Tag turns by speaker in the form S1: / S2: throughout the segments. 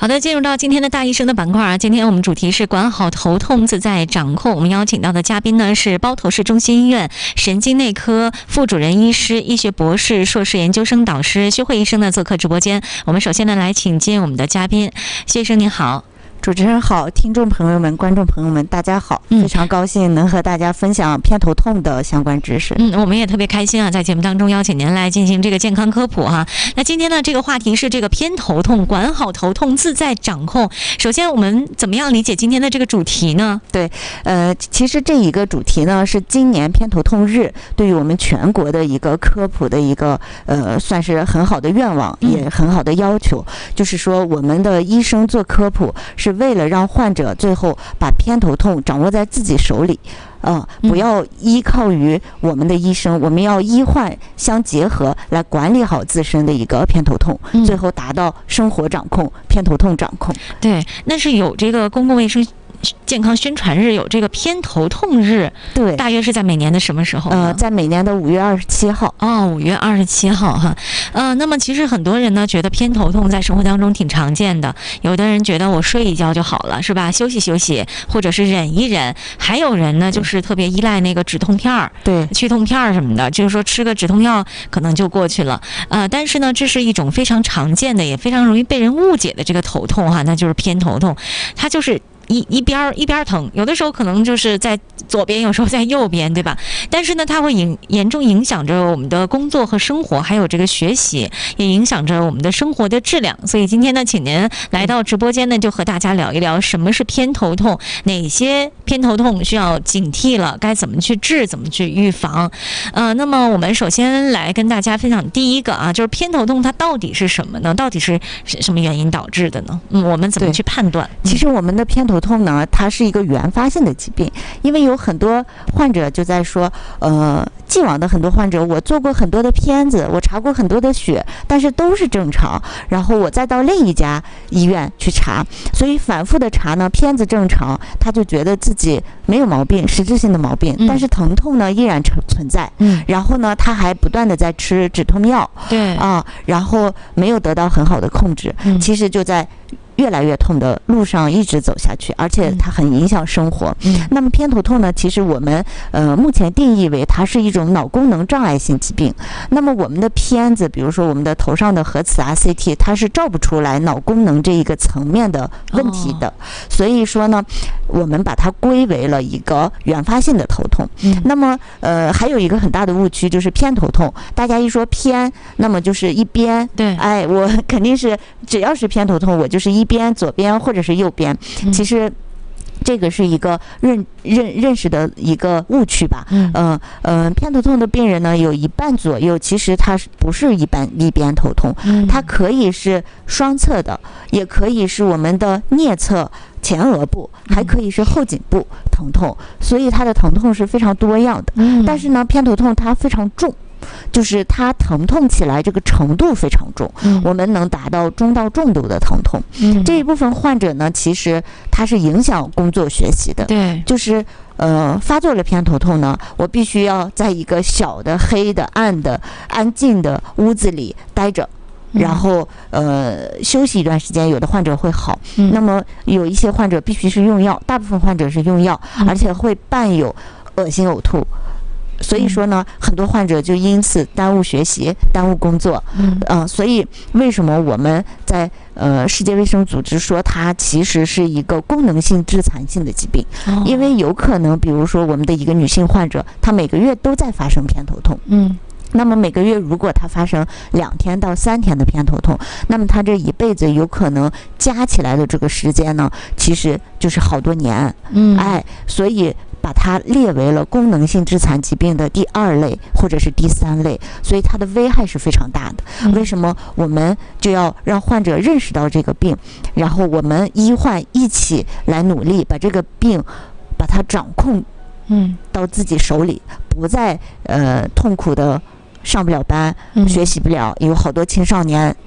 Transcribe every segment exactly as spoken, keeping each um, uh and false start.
S1: 好的，进入到今天的大医生的板块啊，今天我们主题是管好头痛，自在掌控。我们邀请到的嘉宾呢是包头市中心医院神经内科副主任医师、医学博士、硕士研究生导师薛慧医生呢做客直播间。我们首先呢来请进我们的嘉宾，薛医生您好。
S2: 主持人好，听众朋友们、观众朋友们，大家好！非常高兴能和大家分享偏头痛的相关知识。
S1: 嗯，我们也特别开心啊，在节目当中邀请您来进行这个健康科普哈、啊。那今天呢，这个话题是这个偏头痛，管好头痛，自在掌控。首先，我们怎么样理解今天的这个主题呢？
S2: 对，呃，其实这一个主题呢，是今年偏头痛日对于我们全国的一个科普的一个呃，算是很好的愿望，也很好的要求。嗯、就是说，我们的医生做科普是为了让患者最后把偏头痛掌握在自己手里，呃，不要依靠于我们的医生，我们要医患相结合来管理好自身的一个偏头痛，最后达到生活掌控、偏头痛掌控。
S1: 对，那是有这个公共卫生健康宣传日，有这个偏头痛日，
S2: 对，
S1: 大约是在每年的什么时候呢？
S2: 呃，在每年的五月二十七号。
S1: 哦，五月二十七号哈。呃，那么其实很多人呢觉得偏头痛在生活当中挺常见的，有的人觉得我睡一觉就好了，是吧？休息休息，或者是忍一忍。还有人呢就是特别依赖那个止痛片儿，
S2: 对，
S1: 去痛片儿什么的，就是说吃个止痛药可能就过去了。呃，但是呢，这是一种非常常见的，也非常容易被人误解的这个头痛哈，那就是偏头痛，它就是一一边一边疼，有的时候可能就是在左边，有时候在右边，对吧？但是呢，它会影严重影响着我们的工作和生活，还有这个学习，也影响着我们的生活的质量。所以今天呢，请您来到直播间呢，就和大家聊一聊什么是偏头痛，哪些偏头痛需要警惕了，该怎么去治，怎么去预防。呃，那么我们首先来跟大家分享第一个啊，就是偏头痛它到底是什么呢？到底是什么原因导致的呢？嗯，我们怎么去判断？
S2: 其实我们的偏头痛呢，它是一个原发性的疾病，因为有很多患者就在说，呃，既往的很多患者，我做过很多的片子，我查过很多的血，但是都是正常，然后我再到另一家医院去查，所以反复的查呢，片子正常，他就觉得自己没有毛病，实质性的毛病，嗯、但是疼痛呢依然存在，嗯，然后呢，他还不断的在吃止痛药，
S1: 对
S2: 啊，然后没有得到很好的控制，嗯、其实就在越来越痛的路上一直走下去，而且它很影响生活。嗯、那么偏头痛呢，其实我们呃目前定义为它是一种脑功能障碍性疾病。那么我们的片子，比如说我们的头上的核磁啊 C T， 它是照不出来脑功能这一个层面的问题的。哦、所以说呢，我们把它归为了一个原发性的头痛。嗯、那么呃还有一个很大的误区就是偏头痛，大家一说偏，那么就是一边，
S1: 对，
S2: 哎，我肯定是只要是偏头痛，我就是一边左边或者是右边，其实这个是一个认认认识的一个误区吧。嗯嗯、呃呃，偏头痛的病人呢，有一半左右其实它不是一般一边头痛，它可以是双侧的，也可以是我们的颞侧前额部，还可以是后颈部疼痛，所以它的疼痛是非常多样的。但是呢，偏头痛它非常重。就是它疼痛起来这个程度非常重，嗯、我们能达到中到重度的疼痛。嗯、这一部分患者呢，其实它是影响工作学习的。
S1: 对，
S2: 就是呃发作了偏头痛呢，我必须要在一个小的、黑的、暗的、安静的屋子里待着。然后呃休息一段时间，有的患者会好。嗯、那么有一些患者必须是用药，大部分患者是用药，嗯、而且会伴有恶心呕吐。所以说呢，很多患者就因此耽误学习、耽误工作。嗯、呃，所以为什么我们在呃世界卫生组织说它其实是一个功能性致残性的疾病？哦、因为有可能，比如说我们的一个女性患者，她每个月都在发生偏头痛。嗯。那么每个月如果她发生两天到三天的偏头痛，那么她这一辈子有可能加起来的这个时间呢，其实就是好多年。嗯。哎，所以把它列为了功能性致残疾病的第二类或者是第三类，所以它的危害是非常大的。嗯、为什么我们就要让患者认识到这个病，然后我们医患一起来努力把这个病把它掌控，嗯，到自己手里，不再呃痛苦的上不了班，学习不了。有好多青少年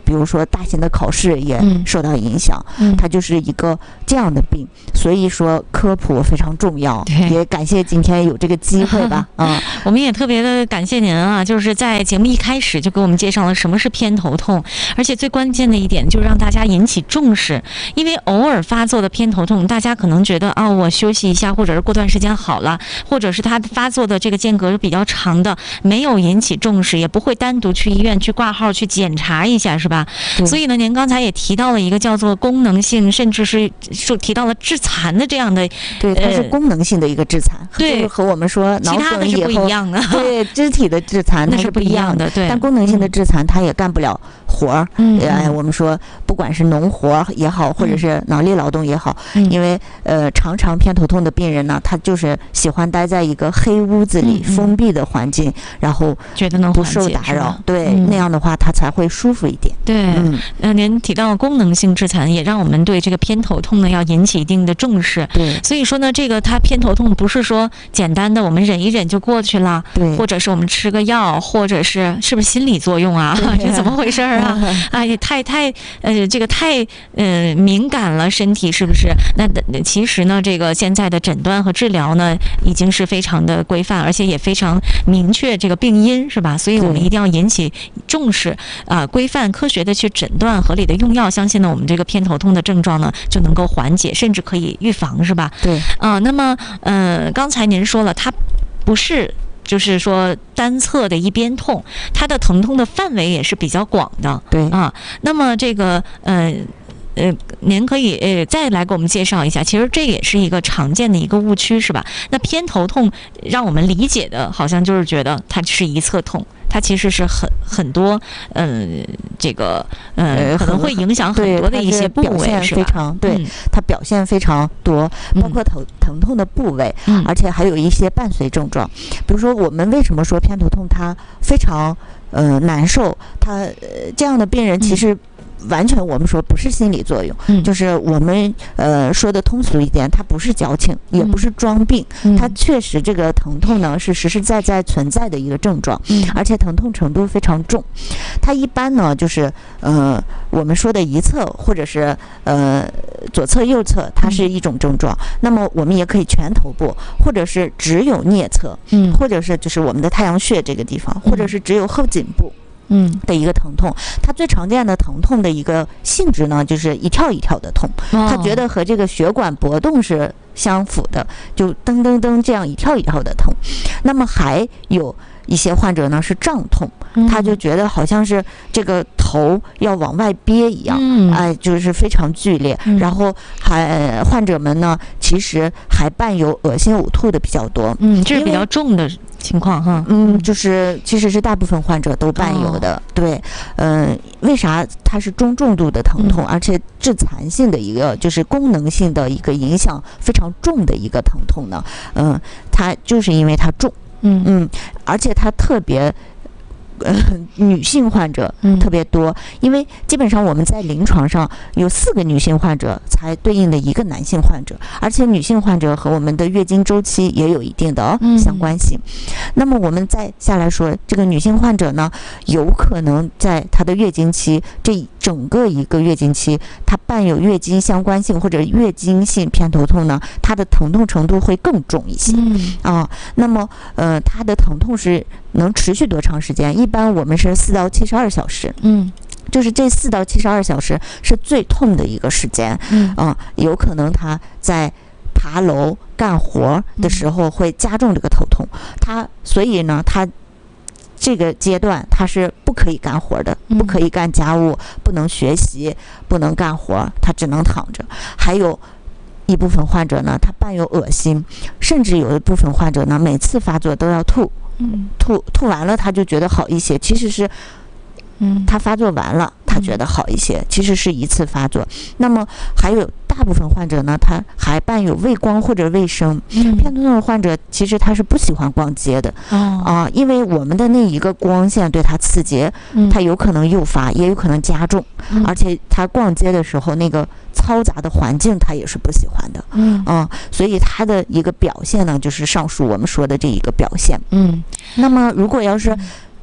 S2: 比如说大型的考试也受到影响，
S1: 嗯、
S2: 它就是一个这样的病。所以说科普非常重要，也感谢今天有这个机会吧。啊，
S1: 我们也特别的感谢您啊，就是在节目一开始就给我们介绍了什么是偏头痛，而且最关键的一点就是让大家引起重视，因为偶尔发作的偏头痛，大家可能觉得啊，我休息一下，或者是过段时间好了，或者是他发作的这个间隔比较长的，没有引起重视，也不会单独去医院去挂号去检查一下，是吧？所以呢，您刚才也提到了一个叫做功能性，甚至是说提到了致残的这样的，
S2: 对，它是功能性的一个致残，
S1: 对、
S2: 呃，和我们说脑梗以后
S1: 不一样的，
S2: 对肢体的致残它
S1: 是
S2: 不一样
S1: 的，对。
S2: 但功能性的致残，它也干不了活儿。
S1: 嗯，
S2: 哎，我们说不管是农活也好，或者是脑力劳动也好，
S1: 嗯、
S2: 因为呃，常常偏头痛的病人呢，他就是喜欢待在一个黑屋子里、
S1: 嗯、
S2: 封闭的环境，然后
S1: 觉得能
S2: 不受打扰，对、
S1: 嗯，
S2: 那样的话他才会舒服一点。
S1: 对，嗯，呃，您提到功能性致残，也让我们对这个偏头痛呢要引起一定的重视。
S2: 对，
S1: 所以说呢，这个它偏头痛不是说简单的我们忍一忍就过去了，
S2: 对，
S1: 或者是我们吃个药，或者是是不是心理作用啊？这怎么回事啊？哎呀，太太呃，这个太呃敏感了，身体是不是？那其实呢，这个现在的诊断和治疗呢，已经是非常的规范，而且也非常明确这个病因，是吧？所以我们一定要引起重视啊、呃，规范科学的去诊断，合理的用药，相信呢，我们这个偏头痛的症状呢就能够缓解，甚至可以预防，是吧？
S2: 对
S1: 啊、呃，那么呃，刚才您说了，它不是。就是说单侧的一边痛，它的疼痛的范围也是比较广的，
S2: 对
S1: 啊。那么这个呃呃，您可以呃再来给我们介绍一下，其实这也是一个常见的一个误区，是吧？那偏头痛让我们理解的好像就是觉得它是一侧痛。它其实是很很多，嗯、呃，这个，嗯、呃，可能会影响很多的一些部位，
S2: 是吧？非常对、
S1: 嗯，
S2: 它表现非常多，包括头、嗯、疼痛的部位、
S1: 嗯，
S2: 而且还有一些伴随症状。比如说，我们为什么说偏头痛它非常呃难受？它、呃、这样的病人其实。完全我们说不是心理作用，
S1: 嗯、
S2: 就是我们呃说的通俗一点，它不是矫情，也不是装病，
S1: 嗯、
S2: 它确实这个疼痛呢是实实在在存在的一个症状，
S1: 嗯、
S2: 而且疼痛程度非常重。它一般呢就是呃我们说的一侧或者是呃左侧右侧，它是一种症状。嗯、那么我们也可以全头部，或者是只有颞侧，
S1: 嗯，
S2: 或者是就是我们的太阳穴这个地方，或者是只有后颈部。
S1: 嗯
S2: 的一个疼痛，它最常见的疼痛的一个性质呢，就是一跳一跳的痛，他觉得和这个血管搏动是相符的，就噔噔噔这样一跳一跳的痛。那么还有一些患者呢是胀痛，他就觉得好像是这个头要往外憋一样，
S1: 嗯、
S2: 哎，就是非常剧烈。
S1: 嗯、
S2: 然后还患者们呢，其实还伴有恶心呕吐的比较多，
S1: 嗯，这是比较重的情况哈，
S2: 嗯，就是其实是大部分患者都伴有的，哦、对，嗯、呃，为啥它是中重度的疼痛，嗯、而且致残性的一个就是功能性的一个影响非常重的一个疼痛呢？嗯、呃，它就是因为它重，
S1: 嗯
S2: 嗯，而且它特别。呃，女性患者特别多，嗯，因为基本上我们在临床上有四个女性患者才对应的一个男性患者，而且女性患者和我们的月经周期也有一定的、哦、相关性。嗯、那么我们再下来说，这个女性患者呢，有可能在她的月经期这整个一个月经期，她伴有月经相关性或者月经性偏头痛呢，她的疼痛程度会更重一些。
S1: 嗯
S2: 啊，那么呃，她的疼痛是能持续多长时间？一般我们是四到七十二小时，
S1: 嗯，
S2: 就是这四到七十二小时是最痛的一个时间，
S1: 嗯
S2: 啊，有可能他在爬楼干活的时候会加重这个头痛，他所以呢，他这个阶段他是不可以干活的，不可以干家务，不能学习，不能干活，他只能躺着。还有一部分患者呢，他伴有恶心，甚至有一部分患者呢，每次发作都要吐。
S1: 嗯，
S2: 吐吐完了他就觉得好一些，其实是，
S1: 嗯，
S2: 他发作完了他觉得好一些，其实是一次发作。那么还有大部分患者呢，他还伴有畏光或者畏声。
S1: 嗯，
S2: 偏头痛患者其实他是不喜欢逛街的，
S1: 哦
S2: 啊，因为我们的那一个光线对他刺激，他有可能诱发，也有可能加重，
S1: 嗯、
S2: 而且他逛街的时候那个嘈杂的环境他也是不喜欢的，
S1: 嗯
S2: 啊，所以他的一个表现呢，就是上述我们说的这一个表现。
S1: 嗯，
S2: 那么如果要是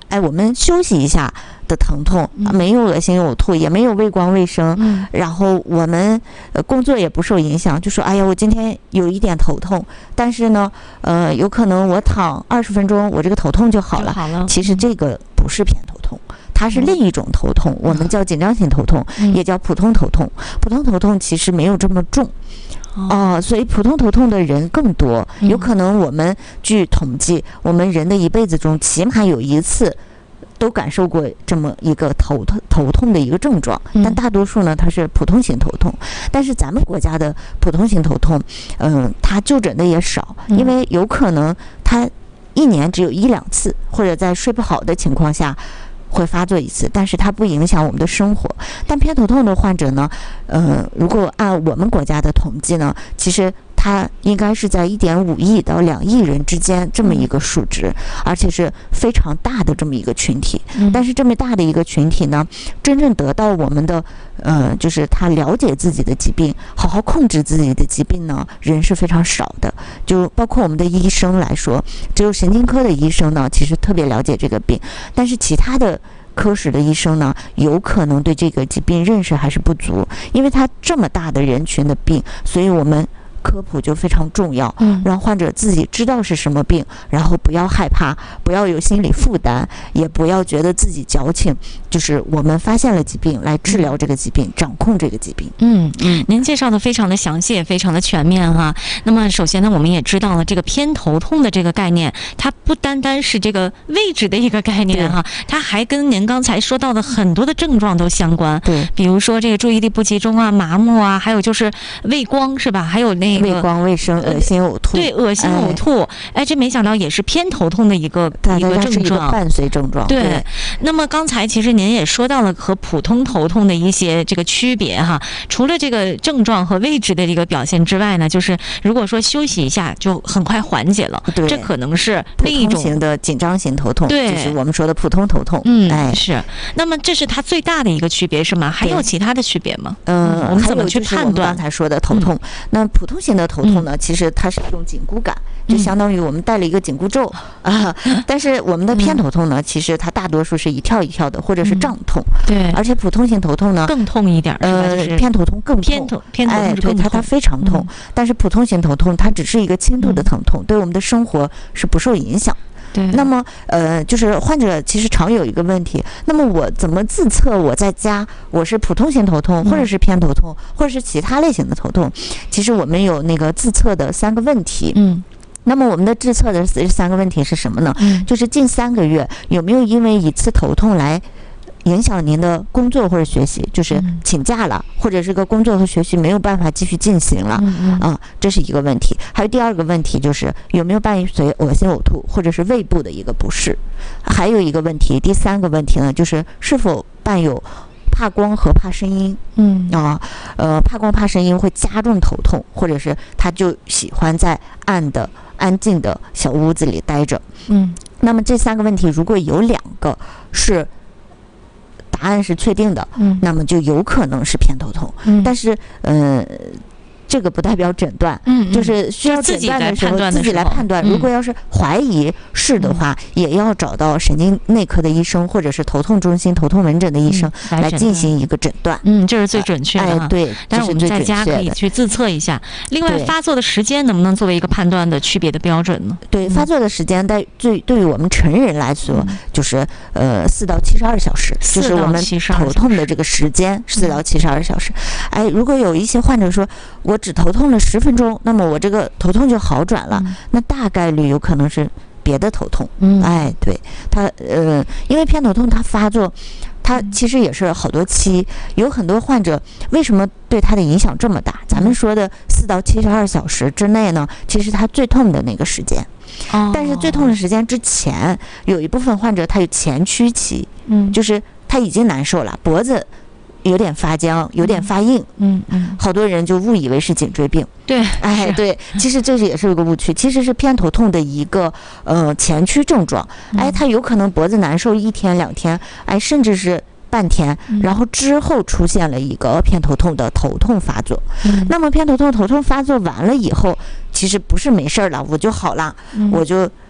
S2: 哎，我们休息一下的疼痛，没有恶心呕吐，也没有畏光畏生，
S1: 嗯，
S2: 然后我们呃工作也不受影响，就说哎呀，我今天有一点头痛，但是呢，呃，有可能我躺二十分钟，我这个头痛就好了。
S1: 好了，
S2: 其实这个不是偏头痛。它是另一种头痛，嗯、我们叫紧张型头痛，嗯、也叫普通头痛。普通头痛其实没有这么重，哦、呃，所以普通头痛的人更多。有可能我们据统计，我们人的一辈子中起码有一次都感受过这么一个头痛头痛的一个症状，但大多数呢它是普通型头痛。但是咱们国家的普通型头痛，嗯、呃，它就诊的也少，因为有可能它一年只有一两次，或者在睡不好的情况下会发作一次，但是它不影响我们的生活。但偏头痛的患者呢，呃，如果按我们国家的统计呢，其实它应该是在一点五亿到两亿人之间这么一个数值，而且是非常大的这么一个群体。但是这么大的一个群体呢，真正得到我们的呃，就是他了解自己的疾病，好好控制自己的疾病呢，人是非常少的。就包括我们的医生来说，只有神经科的医生呢，其实特别了解这个病，但是其他的科室的医生呢，有可能对这个疾病认识还是不足，因为他这么大的人群的病，所以我们科普就非常重要，嗯，让患者自己知道是什么病，然后不要害怕，不要有心理负担，也不要觉得自己矫情，就是我们发现了疾病来治疗这个疾病，掌控这个疾病。
S1: 嗯嗯，您介绍的非常的详细，也非常的全面哈。那么首先呢，我们也知道了这个偏头痛的这个概念，它不单单是这个位置的一个概念哈，它还跟您刚才说到的很多的症状都相关。
S2: 对，
S1: 比如说这个注意力不集中啊、麻木啊，还有就是畏光是吧？还有那
S2: 畏光畏生、恶心呕吐。
S1: 对，恶心呕吐。哎, 哎，这没想到也是偏头痛的一个
S2: 一
S1: 个症状，
S2: 伴随症状。
S1: 对。
S2: 对，
S1: 那么刚才其实您也说到了和普通头痛的一些这个区别哈，除了这个症状和位置的一个表现之外呢，就是如果说休息一下就很快缓解了，
S2: 对，
S1: 这可能是另一种
S2: 型的紧张型头痛，
S1: 对，
S2: 就是我们说的普通头痛。
S1: 嗯，
S2: 哎，
S1: 是。那么这是它最大的一个区别是吗？还有其他的区别吗？
S2: 嗯，
S1: 我们怎么去判断？
S2: 刚才说的头痛，嗯、那普通型的头痛呢，嗯、其实它是一种紧箍感，就相当于我们戴了一个紧箍咒、嗯、啊。但是我们的偏头痛呢，嗯、其实它大多数是一跳一跳的，或者是胀痛。
S1: 嗯、对，
S2: 而且普通型头痛呢
S1: 更痛一点，
S2: 呃，偏头痛更痛，
S1: 偏头偏头痛是更痛，
S2: 哎，对，它它非常痛。嗯、但是普通型头痛它只是一个轻度的疼痛，嗯、对我们的生活是不受影响。
S1: 对，
S2: 那么呃，就是患者其实常有一个问题，那么我怎么自测我在家我是普通型头痛，或者是偏头痛，或者是其他类型的头痛？其实我们有那个自测的三个问题。
S1: 嗯。
S2: 那么我们的自测的这三个问题是什么呢？
S1: 嗯，
S2: 就是近三个月有没有因为一次头痛来影响您的工作或者学习，就是请假了，或者这个工作和学习没有办法继续进行了，
S1: 嗯
S2: 啊，这是一个问题。还有第二个问题就是有没有伴随恶心呕吐或者是胃部的一个不适。还有一个问题，第三个问题呢，就是是否伴有怕光和怕声音。
S1: 嗯
S2: 啊，呃，怕光怕声音会加重头痛，或者是他就喜欢在暗的安静的小屋子里待着。
S1: 嗯，
S2: 那么这三个问题如果有两个是答案是确定的，
S1: 嗯，
S2: 那么就有可能是偏头痛。
S1: 嗯，
S2: 但是呃这个不代表诊断，
S1: 嗯，
S2: 就是需要诊断的时候自己来判断。如果要是怀疑是的话，嗯、也要找到神经内科的医生或者是头痛中心、头痛门诊的医生来进行一个诊断。
S1: 嗯，这是最准确的。
S2: 哎，对，
S1: 但是我们在家可以去自测一下。另外，发作的时间能不能作为一个判断的区别的标准呢？
S2: 对，发作的时间在对对于我们成人来说，
S1: 嗯、
S2: 就是呃四到七十二小时，就是我们头痛的这个时间四到七十二小时。哎，如果有一些患者说我只头痛了十分钟，那么我这个头痛就好转了，嗯、那大概率有可能是别的头痛。
S1: 嗯，
S2: 哎，对，它呃，因为偏头痛它发作，它其实也是好多期，有很多患者为什么对他的影响这么大？咱们说的四到七十二小时之内呢，其实他最痛的那个时间。
S1: 哦，
S2: 但是最痛的时间之前，有一部分患者他有前驱期，
S1: 嗯，
S2: 就是他已经难受了，脖子有点发僵，有点发硬，
S1: 嗯嗯，
S2: 好多人就误以为是颈椎病。
S1: 对，
S2: 哎，对，其实这也是一个误区，其实是偏头痛的一个呃前驱症状。哎，他有可能脖子难受一天两天，哎，甚至是半天，然后之后出现了一个偏头痛的头痛发作。
S1: 嗯，
S2: 那么偏头痛头痛发作完了以后，其实不是没事了，我就好了，
S1: 嗯、
S2: 我就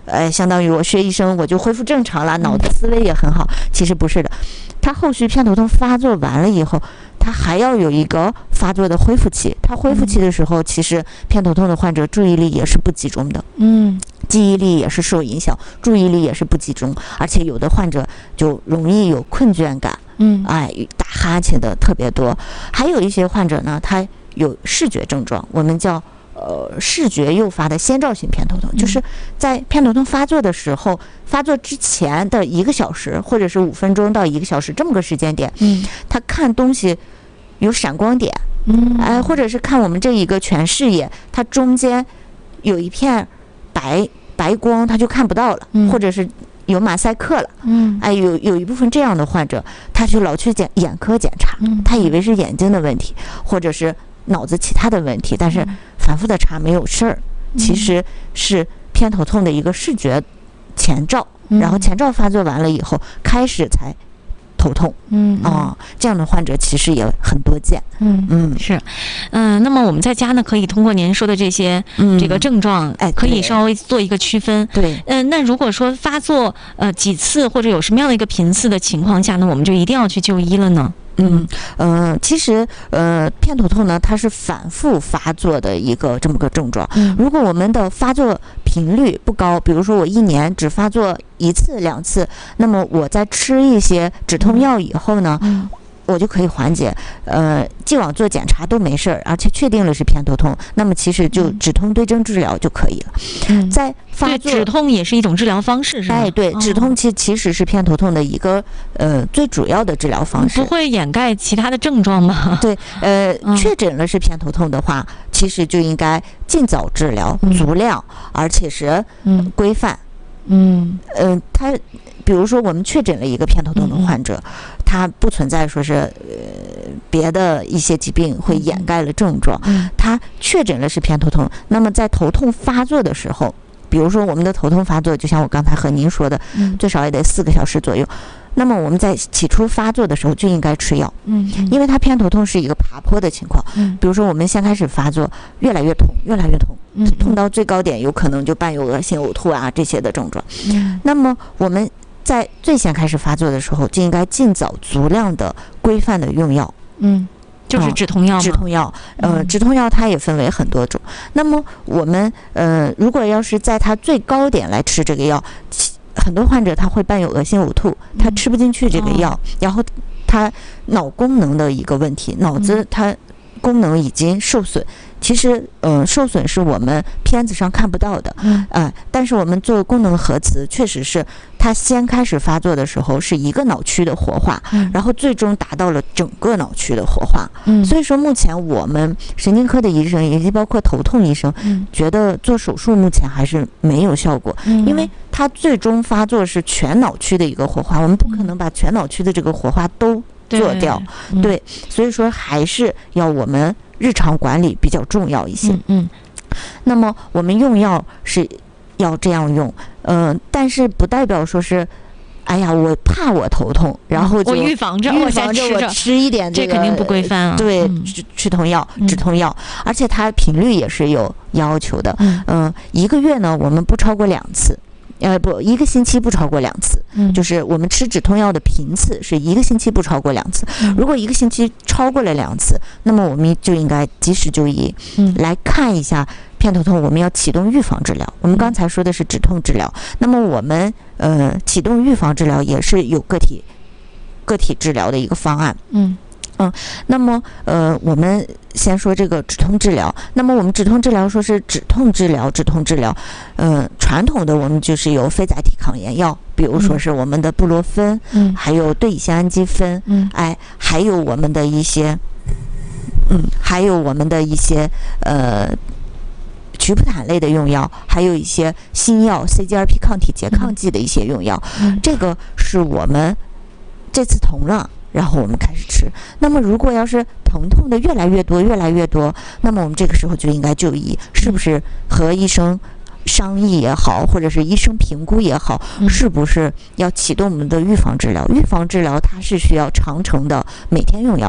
S2: 呃，相当于我学医生我就恢复正常了，脑子思维也很好。其实不是的，他后续偏头痛发作完了以后，他还要有一个发作的恢复期。他恢复期的时候，其实偏头痛的患者注意力也是不集中的，
S1: 嗯，
S2: 记忆力也是受影响，注意力也是不集中，而且有的患者就容易有困倦感，
S1: 嗯，
S2: 哎，打哈欠的特别多。还有一些患者呢，他有视觉症状，我们叫呃视觉诱发的先兆性偏头痛，就是在偏头痛发作的时候，发作之前的一个小时或者是五分钟到一个小时这么个时间点，
S1: 嗯，
S2: 他看东西有闪光点，
S1: 嗯，
S2: 哎，或者是看我们这一个全视野，它中间有一片白白光，他就看不到了，
S1: 嗯，
S2: 或者是有马赛克了，
S1: 嗯，
S2: 哎，有有一部分这样的患者，他就老去检眼科检查，
S1: 嗯，
S2: 他以为是眼睛的问题，或者是脑子其他的问题，但是反复的查没有事儿，
S1: 嗯，
S2: 其实是偏头痛的一个视觉前兆，
S1: 嗯，
S2: 然后前兆发作完了以后，开始才头痛，
S1: 嗯
S2: 啊、哦，这样的患者其实也很多见，
S1: 嗯嗯是，嗯、呃，那么我们在家呢，可以通过您说的这些、嗯、这个症状，
S2: 哎，
S1: 可以稍微做一个区分，
S2: 对，
S1: 嗯、呃，那如果说发作呃几次或者有什么样的一个频次的情况下呢，我们就一定要去就医了呢？
S2: 嗯嗯、呃，其实呃，偏头痛呢，它是反复发作的一个这么个症状。
S1: 嗯，
S2: 如果我们的发作频率不高，比如说我一年只发作一次两次，那么我在吃一些止痛药以后呢，
S1: 嗯，
S2: 我就可以缓解。呃，既往做检查都没事儿，而且确定了是偏头痛，那么其实就止痛对症治疗就可以了。
S1: 嗯，
S2: 在发作，
S1: 止痛也是一种治疗方式，是吧？
S2: 哎，对，
S1: 哦、
S2: 止痛其其实是偏头痛的一个呃最主要的治疗方式，
S1: 不会掩盖其他的症状吗？
S2: 对，呃，
S1: 嗯、
S2: 确诊了是偏头痛的话，其实就应该尽早治疗，
S1: 嗯、
S2: 足量，而且是
S1: 嗯
S2: 规范。
S1: 嗯
S2: 嗯、呃，他比如说我们确诊了一个偏头痛的患者，
S1: 嗯、
S2: 他不存在说是呃别的一些疾病会掩盖了症状，
S1: 嗯、
S2: 他确诊了是偏头痛，那么在头痛发作的时候，比如说我们的头痛发作，就像我刚才和您说的，
S1: 嗯、
S2: 最少也得四个小时左右。那么我们在起初发作的时候就应该吃药，
S1: 嗯，
S2: 因为它偏头痛是一个爬坡的情况，
S1: 嗯，
S2: 比如说我们先开始发作，越来越痛，越来越痛，
S1: 嗯，
S2: 痛到最高点有可能就伴有恶心、呕吐啊这些的症状，
S1: 嗯，
S2: 那么我们在最先开始发作的时候就应该尽早足量的规范的用药，
S1: 嗯，就是止痛药吗？
S2: 止痛药，呃，止痛药它也分为很多种。那么我们呃，如果要是在它最高点来吃这个药，很多患者他会伴有恶心呕吐，他吃不进去这个药，
S1: 哦、
S2: 然后他脑功能的一个问题，脑子它功能已经受损。其实，嗯、呃，受损是我们片子上看不到的，
S1: 嗯，
S2: 呃，但是我们做功能核磁，确实是它先开始发作的时候是一个脑区的活化，
S1: 嗯，
S2: 然后最终达到了整个脑区的活化，
S1: 嗯，
S2: 所以说目前我们神经科的医生以及包括头痛医生，
S1: 嗯，
S2: 觉得做手术目前还是没有效果，
S1: 嗯，
S2: 因为它最终发作是全脑区的一个活化，我们不可能把全脑区的这个活化都做掉，
S1: 对，嗯、
S2: 对，所以说还是要我们日常管理比较重要一些。
S1: 嗯，嗯
S2: 那么我们用药是要这样用，嗯、呃，但是不代表说是，哎呀，我怕我头痛，然后就
S1: 我预防着，
S2: 预防着我吃一点
S1: 这
S2: 个，
S1: 这肯定不规范啊。
S2: 对，
S1: 嗯、
S2: 止止痛药、
S1: 嗯、
S2: 止痛药，而且它频率也是有要求的。
S1: 嗯、
S2: 呃，一个月呢，我们不超过两次。呃不，一个星期不超过两次，
S1: 嗯，
S2: 就是我们吃止痛药的频次是一个星期不超过两次。
S1: 嗯、
S2: 如果一个星期超过了两次，那么我们就应该及时就医，
S1: 嗯，
S2: 来看一下偏头痛。我们要启动预防治疗。我们刚才说的是止痛治疗，那么我们呃启动预防治疗也是有个体个体治疗的一个方案，
S1: 嗯。
S2: 嗯，那么呃，我们先说这个止痛治疗。那么我们止痛治疗说是止痛治疗，止痛治疗，呃，传统的我们就是有非甾体抗炎药，比如说是我们的布洛芬，
S1: 嗯，
S2: 还有对乙酰氨基酚，
S1: 嗯，
S2: 哎，还有我们的一些，嗯，还有我们的一些呃。曲普坦类的用药，还有一些新药 C G R P 抗体拮抗剂的一些用药，
S1: 嗯，
S2: 这个是我们这次疼了。然后我们开始吃。那么如果要是疼痛的越来越多越来越多，那么我们这个时候就应该就医，是不是和医生商议也好，或者是医生评估也好，是不是要启动我们的预防治疗？预防治疗它是需要长程的每天用药的。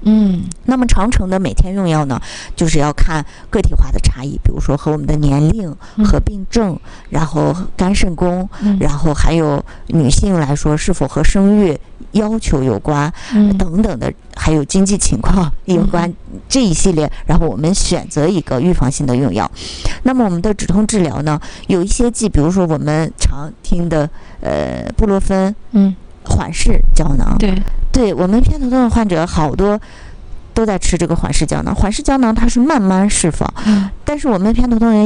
S1: 嗯，
S2: 那么长程的每天用药呢，就是要看个体化的差异，比如说和我们的年龄、和病症，然后肝肾功，
S1: 嗯、
S2: 然后还有女性来说是否和生育要求有关、
S1: 嗯、
S2: 等等的，还有经济情况有关、嗯、这一系列，然后我们选择一个预防性的用药。那么我们的止痛治疗呢，有一些剂，比如说我们常听的呃布洛芬，
S1: 嗯，
S2: 缓释胶囊，
S1: 对，
S2: 对我们偏头痛的患者好多都在吃这个缓释胶囊。缓释胶囊它是慢慢释放，
S1: 嗯，
S2: 但是我们偏头痛人